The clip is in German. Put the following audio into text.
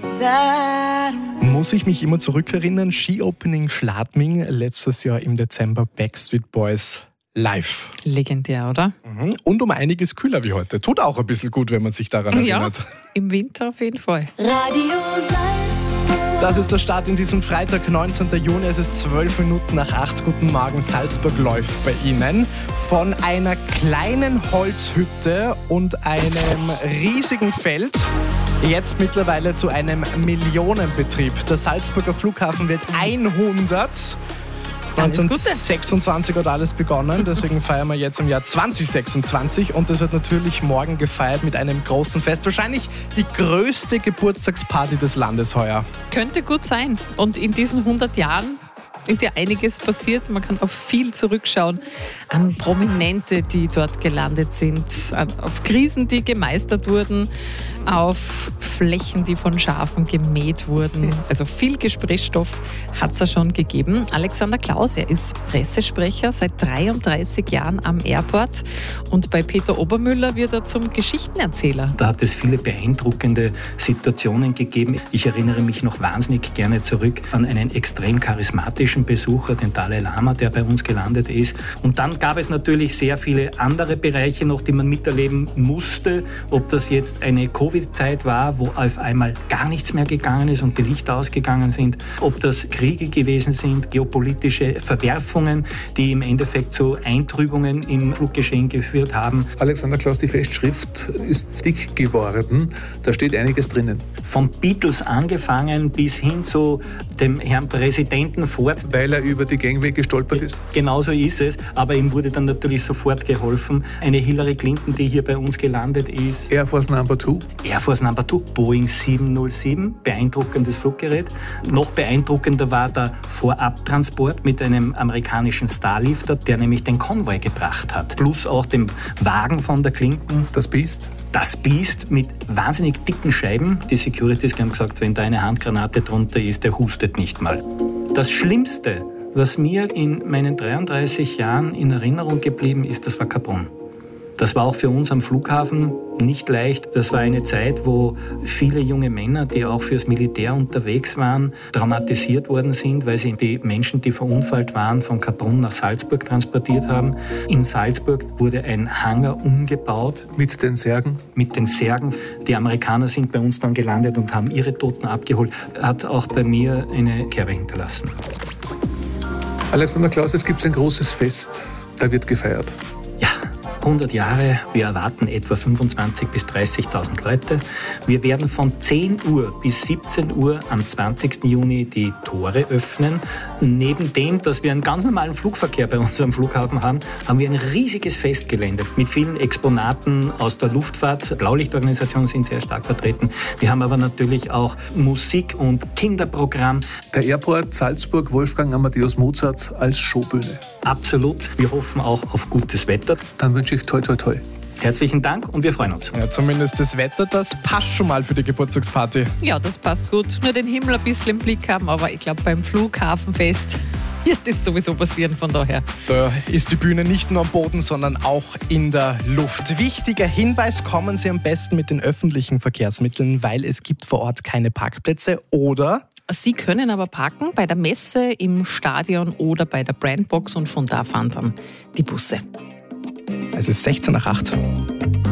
Muss ich mich immer zurückerinnern, Ski-Opening Schladming, letztes Jahr im Dezember Backstreet Boys live. Legendär, oder? Und um einiges kühler wie heute. Tut auch ein bisschen gut, wenn man sich daran erinnert. Ja, im Winter auf jeden Fall. Radio Salzburg. Das ist der Start in diesem Freitag, 19. Juni. Es ist 12 Minuten nach 8. Guten Morgen, Salzburg läuft bei Ihnen. Von einer kleinen Holzhütte und einem riesigen Feld jetzt mittlerweile zu einem Millionenbetrieb. Der Salzburger Flughafen wird 100. 1926 hat alles begonnen, deswegen feiern wir jetzt im Jahr 2026 und das wird natürlich morgen gefeiert mit einem großen Fest. Wahrscheinlich die größte Geburtstagsparty des Landes heuer. Könnte gut sein. Und in diesen 100 Jahren ist ja einiges passiert. Man kann auf viel zurückschauen. An Prominente, die dort gelandet sind, auf Krisen, die gemeistert wurden, auf Flächen, die von Schafen gemäht wurden. Also viel Gesprächsstoff hat es ja schon gegeben. Alexander Klaus, er ist Pressesprecher seit 33 Jahren am Airport und bei Peter Obermüller wird er zum Geschichtenerzähler. Da hat es viele beeindruckende Situationen gegeben. Ich erinnere mich noch wahnsinnig gerne zurück an einen extrem charismatischen Besucher, den Dalai Lama, der bei uns gelandet ist. Und dann gab es natürlich sehr viele andere Bereiche noch, die man miterleben musste. Ob das jetzt eine Covid-Zeit war, wo auf einmal gar nichts mehr gegangen ist und die Lichter ausgegangen sind. Ob das Kriege gewesen sind, geopolitische Verwerfungen, die im Endeffekt zu Eintrübungen im Fluggeschehen geführt haben. Alexander Klaus, die Festschrift ist dick geworden. Da steht einiges drinnen. Von Beatles angefangen bis hin zu dem Herrn Präsidenten Ford. Weil er über die Gangway gestolpert ist. Genauso ist es, aber ihm wurde dann natürlich sofort geholfen. Eine Hillary Clinton, die hier bei uns gelandet ist. Air Force Number 2. Air Force Number 2, Boeing 707, beeindruckendes Fluggerät. Noch beeindruckender war der Vorabtransport mit einem amerikanischen Starlifter, der nämlich den Konvoi gebracht hat. Plus auch dem Wagen von der Clinton. Das Biest. Das Biest mit wahnsinnig dicken Scheiben. Die Securities haben gesagt, wenn da eine Handgranate drunter ist, der hustet nicht mal. Das Schlimmste, was mir in meinen 33 Jahren in Erinnerung geblieben ist, das war Kaprun. Das war auch für uns am Flughafen nicht leicht. Das war eine Zeit, wo viele junge Männer, die auch fürs Militär unterwegs waren, traumatisiert worden sind, weil sie die Menschen, die verunfallt waren, von Kaprun nach Salzburg transportiert haben. In Salzburg wurde ein Hangar umgebaut. Mit den Särgen? Mit den Särgen. Die Amerikaner sind bei uns dann gelandet und haben ihre Toten abgeholt. Hat auch bei mir eine Kerbe hinterlassen. Alexander Klaus, jetzt gibt es ein großes Fest. Da wird gefeiert. 100 Jahre, wir erwarten etwa 25.000 bis 30.000 Leute. Wir werden von 10 Uhr bis 17 Uhr am 20. Juni die Tore öffnen. Neben dem, dass wir einen ganz normalen Flugverkehr bei uns am Flughafen haben, haben wir ein riesiges Festgelände mit vielen Exponaten aus der Luftfahrt. Blaulichtorganisationen sind sehr stark vertreten. Wir haben aber natürlich auch Musik- und Kinderprogramm. Der Airport Salzburg, Wolfgang Amadeus Mozart als Showbühne. Absolut. Wir hoffen auch auf gutes Wetter. Dann wünsche ich toi toi toi. Herzlichen Dank und wir freuen uns. Ja, zumindest das Wetter, das passt schon mal für die Geburtstagsparty. Ja, das passt gut. Nur den Himmel ein bisschen im Blick haben, aber ich glaube beim Flughafenfest wird das sowieso passieren, von daher. Da ist die Bühne nicht nur am Boden, sondern auch in der Luft. Wichtiger Hinweis, kommen Sie am besten mit den öffentlichen Verkehrsmitteln, weil es gibt vor Ort keine Parkplätze oder... Sie können aber parken bei der Messe, im Stadion oder bei der Brandbox und von da fahren dann die Busse. Es ist 16 nach 8.